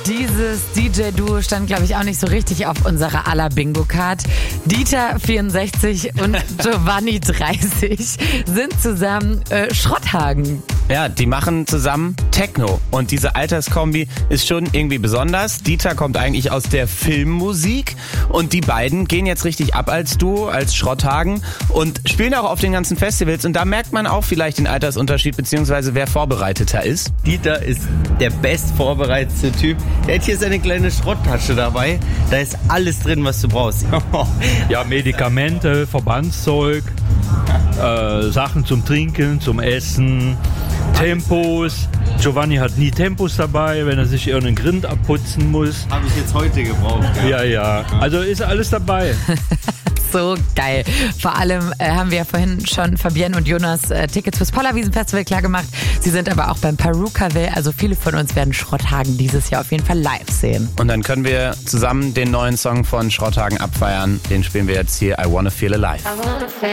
dieses DJ-Duo stand, glaube ich, auch nicht so richtig auf unserer aller Bingo-Card. Dieter 64 und Giovanni 30 sind zusammen Schrotthagen. Ja, die machen zusammen Techno und diese Alterskombi ist schon irgendwie besonders. Dieter kommt eigentlich aus der Filmmusik und die beiden gehen jetzt richtig ab als Duo, als Schrotthagen und spielen auch auf den ganzen Festivals und da merkt man auch vielleicht den Altersunterschied beziehungsweise wer vorbereiteter ist. Dieter ist der bestvorbereitete Typ. Er hat hier seine kleine Schrotttasche dabei. Da ist alles drin, was du brauchst. Ja, Medikamente, Verbandszeug, Sachen zum Trinken, zum Essen, Tempos. Giovanni hat nie Tempos dabei, wenn er sich irgendeinen Grind abputzen muss. Habe ich jetzt heute gebraucht. Ja. Also ist alles dabei. So geil. Vor allem haben wir ja vorhin schon Fabienne und Jonas Tickets fürs Pollerwiesen-Festival klargemacht. Sie sind aber auch beim Perukaville. Also viele von uns werden Schrotthagen dieses Jahr auf jeden Fall live sehen. Und dann können wir zusammen den neuen Song von Schrotthagen abfeiern. Den spielen wir jetzt hier, I Wanna Feel Alive.